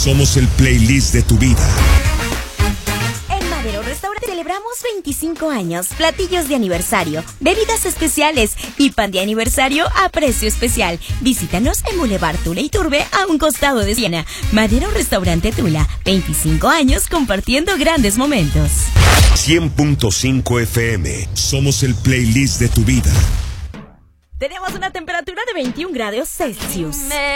Somos el playlist de tu vida. En Madero Restaurante celebramos 25 años, platillos de aniversario, bebidas especiales y pan de aniversario a precio especial. Visítanos en Boulevard Tula y Turbe, a un costado de Siena. Madero Restaurante Tula, 25 años compartiendo grandes momentos. 100.5 FM. Somos el playlist de tu vida. Tenemos una temperatura de 21 grados Celsius.